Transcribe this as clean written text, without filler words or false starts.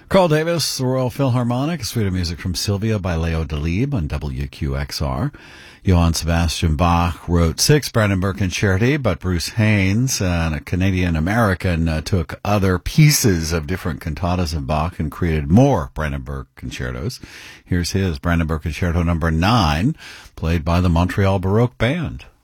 Carl Davis, the Royal Philharmonic, a suite of music from Sylvia by Leo Delibes on WQXR. Johann Sebastian Bach wrote 6 Brandenburg Concerti, but Bruce Haynes, a Canadian-American, took other pieces of different cantatas of Bach and created more Brandenburg concertos. Here's his Brandenburg Concerto number 9, played by the Montreal Baroque Band.